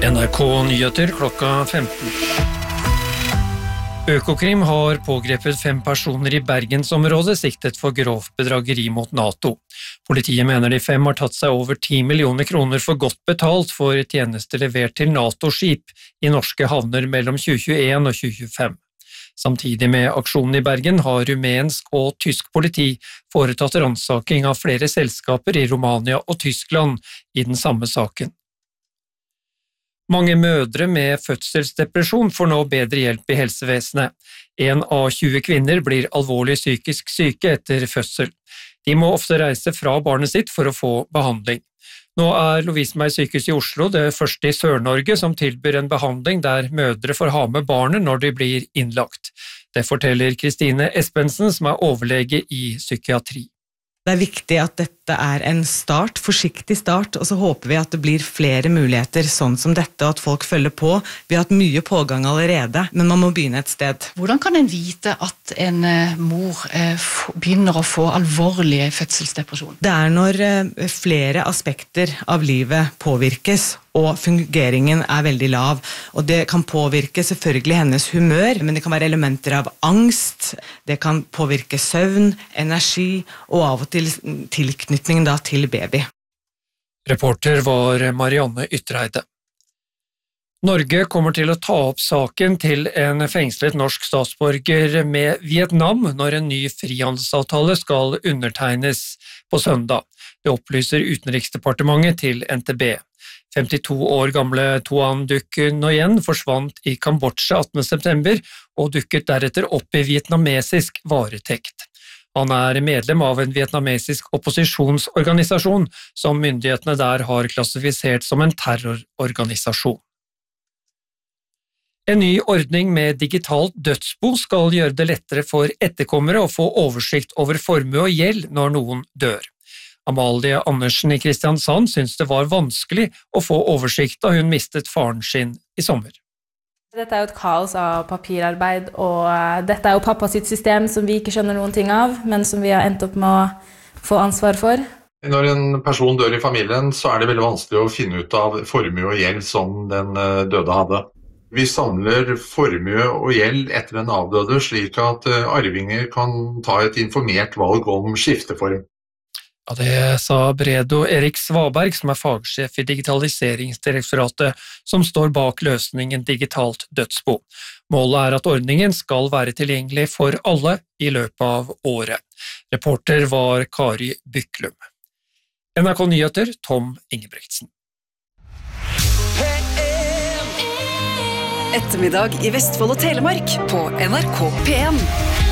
NRK Nyheter klokka 15. Økokrim har pågrepet 5 personer i Bergensområdet siktet for grovt bedrageri mot NATO. Politiet mener de 5 har tatt seg over 10 millioner kroner for godt betalt for tjenester levert til NATO-skip i norske havner mellom 2021 og 2025. Samtidig med aksjonen i Bergen har rumensk og tysk politi foretatt ransaking av flere selskaper i Romania og Tyskland i den samme saken. Mange mødre med fødselsdepresjon får nå bedre hjelp i helsevesenet. 1 av 20 kvinner blir alvorlig psykisk syke etter fødsel. De må ofte reise fra barnet sitt for å få behandling. Nå er Lovisenberg sykehus i Oslo det første i Sør-Norge som tilbyr en behandling der mødre får ha med barnet når de blir innlagt. Det forteller Kristine Espensen, som er overlege i psykiatri. Det er viktig at dette er en start, forsiktig start, og så håper vi at det blir flere muligheter sånn som dette, og at folk følger på. Vi har hatt mye pågang allerede, men man må begynne et sted. Hvordan kan en vite at en mor begynner å få alvorlig fødselsdepresjon? Det er når flere aspekter av livet påvirkes, og fungeringen er veldig lav. Og det kan påvirke selvfølgelig hennes humør, men det kan være elementer av angst, det kan påvirke søvn, energi, og av og til tilknytning til baby. Reporter var Marianne Ytreide. Norge kommer til å ta opp saken til en fengslet norsk statsborger med Vietnam når en ny frihandelsavtale skal undertegnes på søndag. Det opplyser Utenriksdepartementet til NTB. 52 år gamle Tuan Duc Nguyen forsvant i Kambodsja 18. september og dukket deretter opp i vietnamesisk varetekt. Han er medlem av en vietnamesisk opposisjonsorganisasjon som myndighetene der har klassifisert som en terrororganisasjon. En ny ordning med digitalt dødsbo skal gjøre det lettere for etterkommere å få oversikt over formue og gjeld når noen dør. Amalie Andersen i Kristiansand synes det var vanskelig å få oversikt da hun mistet faren sin i sommer. Dette er jo et kaos av papirarbeid, og dette er jo pappa sitt system som vi ikke skjønner noen ting av, men som vi har endt opp med å få ansvar for. Når en person dør i familien, så er det veldig vanskelig å finne ut av formue og gjeld som den døde hadde. Vi samler formue og gjeld etter den avdøde, slik at arvinger kan ta et informert valg om skifteform. Ja, det sa Bredo Erik Svaberg, som er fagsjef i Digitaliseringsdirektoratet, som står bak løsningen digitalt dødsbo. Målet er at ordningen skal være tilgjengelig for alle i løpet av året. Reporter var Kari Byklum. NRK Nyheter, Tom Ingebretsen. Ettermiddag i Vestfold og Telemark på NRK P1.